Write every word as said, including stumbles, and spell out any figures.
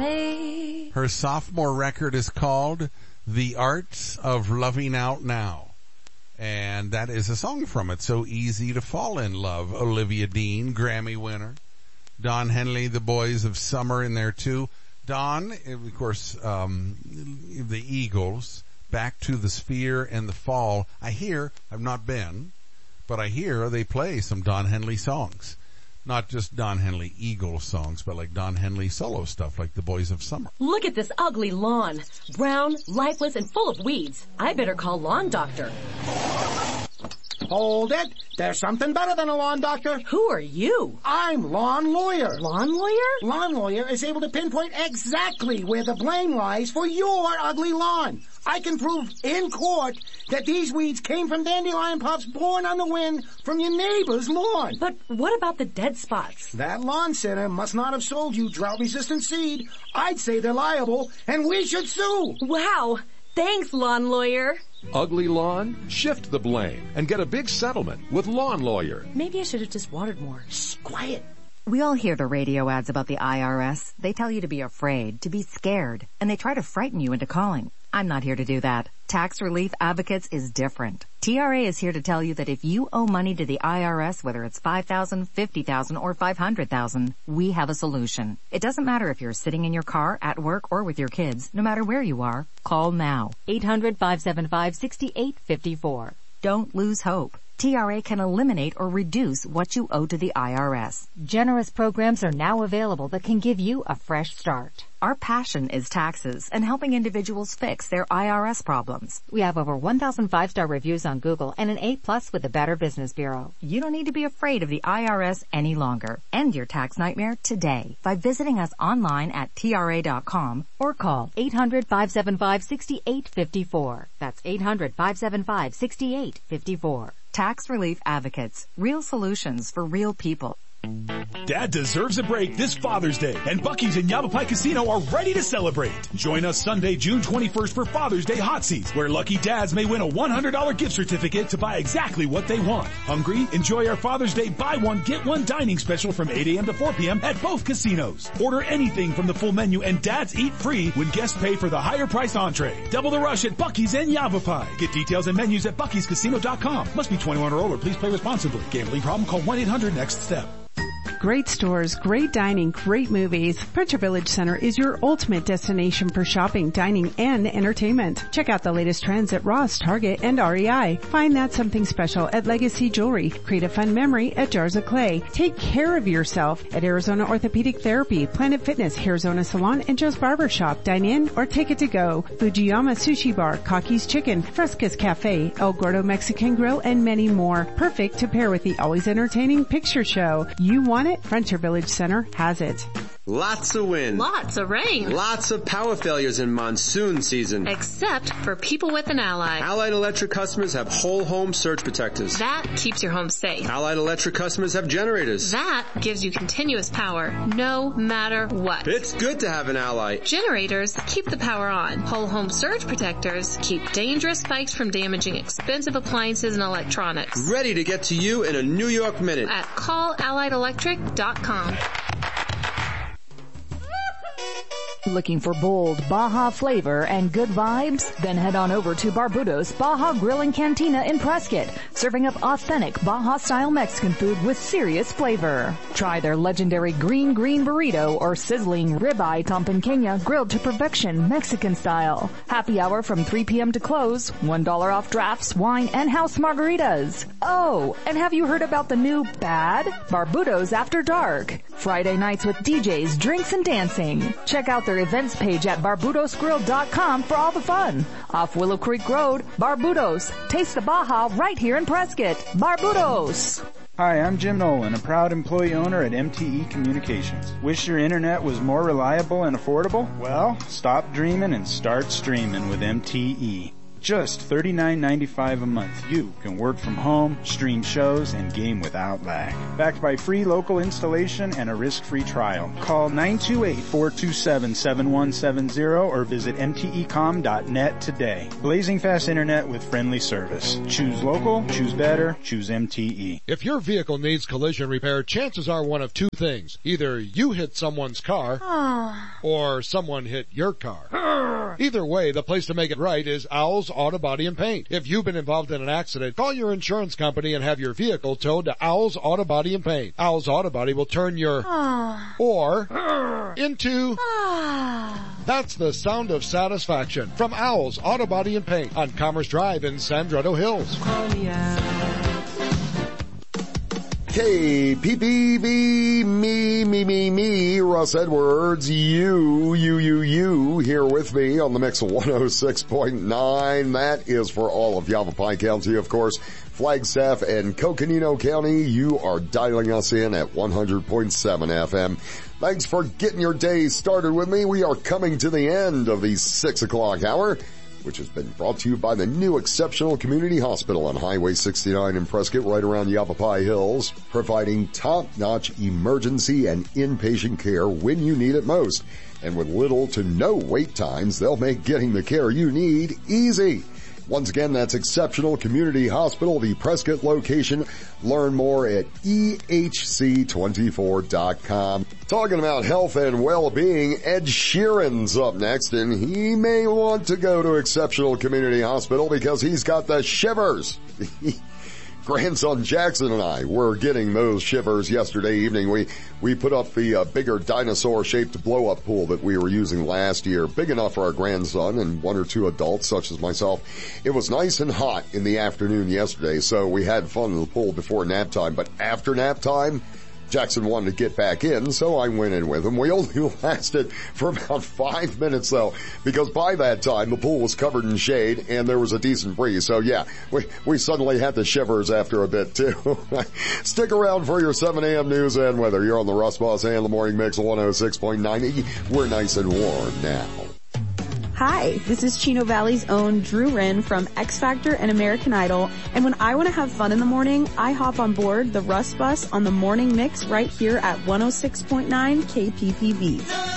me. Her sophomore record is called The Arts of Loving Out Now. And that is a song from it, So Easy to Fall in Love. Olivia Dean, Grammy winner. Don Henley, The Boys of Summer in there too. Don, of course, um, the Eagles, Back to the Sphere and the Fall. I hear, I've not been, but I hear they play some Don Henley songs. Not just Don Henley Eagles songs, but like Don Henley solo stuff like The Boys of Summer. Look at this ugly lawn. Brown, lifeless, and full of weeds. I better call Lawn Doctor. Hold it. There's something better than a lawn doctor. Who are you? I'm Lawn Lawyer. Lawn Lawyer? Lawn Lawyer is able to pinpoint exactly where the blame lies for your ugly lawn. I can prove in court that these weeds came from dandelion puffs born on the wind from your neighbor's lawn. But what about the dead spots? That lawn center must not have sold you drought-resistant seed. I'd say they're liable, and we should sue. Wow. Thanks, Lawn Lawyer. Ugly lawn? Shift the blame and get a big settlement with Lawn Lawyer. Maybe I should have just watered more. Shh, quiet. We all hear the radio ads about the I R S. They tell you to be afraid, to be scared, and they try to frighten you into calling. I'm not here to do that. Tax Relief Advocates is different. T R A is here to tell you that if you owe money to the I R S, whether it's five thousand dollars, fifty thousand dollars, or five hundred thousand dollars, we have a solution. It doesn't matter if you're sitting in your car, at work, or with your kids. No matter where you are, call now. eight hundred, five seven five, six eight five four. Don't lose hope. T R A can eliminate or reduce what you owe to the I R S. Generous programs are now available that can give you a fresh start. Our passion is taxes and helping individuals fix their I R S problems. We have over one thousand five-star reviews on Google and an A plus with the Better Business Bureau. You don't need to be afraid of the I R S any longer. End your tax nightmare today by visiting us online at T R A dot com or call eight hundred, five seven five, six eight five four. That's eight hundred, five seven five, six eight five four. Tax Relief Advocates. Real solutions for real people. Dad deserves a break this Father's Day, and Buc-ee's and Yavapai Casino are ready to celebrate. Join us Sunday, June twenty-first for Father's Day Hot Seats, where lucky dads may win a one hundred dollars gift certificate to buy exactly what they want. Hungry? Enjoy our Father's Day buy one, get one dining special from eight a.m. to four p.m. at both casinos. Order anything from the full menu and dads eat free when guests pay for the higher priced entree. Double the rush at Buc-ee's and Yavapai. Get details and menus at buc ees casino dot com. Must be twenty-one or older. Please play responsibly. Gambling problem? Call one eight hundred next step. Great stores, great dining, great movies. Frontier Village Center is your ultimate destination for shopping, dining, and entertainment. Check out the latest trends at Ross, Target, and R E I. Find that something special at Legacy Jewelry. Create a fun memory at Jars of Clay. Take care of yourself at Arizona Orthopedic Therapy, Planet Fitness, Arizona Salon, and Joe's Barber Shop. Dine in or take it to go. Fujiyama Sushi Bar, Kaki's Chicken, Fresca's Cafe, El Gordo Mexican Grill, and many more. Perfect to pair with the always entertaining picture show. You want it? Frontier Village Center has it. Lots of wind. Lots of rain. Lots of power failures in monsoon season. Except for people with an Allied. Allied Electric customers have whole home surge protectors. That keeps your home safe. Allied Electric customers have generators. That gives you continuous power, no matter what. It's good to have an Allied. Generators keep the power on. Whole home surge protectors keep dangerous spikes from damaging expensive appliances and electronics. Ready to get to you in a New York minute. At call allied electric dot com. Looking for bold Baja flavor and good vibes? Then head on over to Barbudos Baja Grill and Cantina in Prescott, serving up authentic Baja-style Mexican food with serious flavor. Try their legendary green green burrito or sizzling ribeye tompanqueña grilled to perfection Mexican style. Happy hour from three p.m. to close. one dollar off drafts, wine, and house margaritas. Oh, and have you heard about the new Bad? Barbudos After Dark. Friday nights with D Js, drinks, and dancing. Check out their events page at barbudos grill dot com for all the fun. Off Willow Creek Road, Barbudos. Taste the Baja right here in Prescott. Barbudos. Hi, I'm Jim Nolan, a proud employee owner at M T E Communications. Wish your internet was more reliable and affordable? Well, stop dreaming and start streaming with M T E. just thirty-nine ninety-five a month, you can work from home, stream shows, and game without lag. Backed by free local installation and a risk-free trial. Call nine two eight, four two seven, seven one seven zero or visit m t e com dot net today. Blazing fast internet with friendly service. Choose local, choose better, choose M T E. If your vehicle needs collision repair, chances are one of two things. Either you hit someone's car, or someone hit your car. Either way, the place to make it right is Owl's Auto Body and Paint. If you've been involved in an accident, call your insurance company and have your vehicle towed to Owl's Auto Body and Paint. Owl's Auto Body will turn your or into that's the sound of satisfaction from Owl's Auto Body and Paint on Commerce Drive in Sandretto Hills. K P P B, me, me, me, me, Russ Edwards, you, you, you, you, here with me on the Mix one oh six point nine. That is for all of Yavapai County, of course. Flagstaff and Coconino County, you are dialing us in at one hundred point seven F M. Thanks for getting your day started with me. We are coming to the end of the six o'clock hour, which has been brought to you by the new Exceptional Community Hospital on Highway sixty-nine in Prescott, right around Yavapai Hills, providing top-notch emergency and inpatient care when you need it most. And with little to no wait times, they'll make getting the care you need easy. Once again, that's Exceptional Community Hospital, the Prescott location. Learn more at e h c twenty-four dot com. Talking about health and well-being, Ed Sheeran's up next, and he may want to go to Exceptional Community Hospital because he's got the shivers. Grandson Jackson and I were getting those shivers yesterday evening. We we put up the uh, bigger dinosaur-shaped blow-up pool that we were using last year, big enough for our grandson and one or two adults such as myself. It was nice and hot in the afternoon yesterday, so we had fun in the pool before nap time. But after nap time, Jackson wanted to get back in, so I went in with him. We only lasted for about five minutes, though, because by that time the pool was covered in shade and there was a decent breeze. So, yeah, we we suddenly had the shivers after a bit, too. Stick around for your seven a.m. news and weather. You're on the Russ Boss and the Morning Mix one oh six point nine. We're nice and warm now. Hi, this is Chino Valley's own Drew Wren from X Factor and American Idol, and when I want to have fun in the morning, I hop on board the Russ Bus on the Morning Mix right here at one oh six point nine K P P B.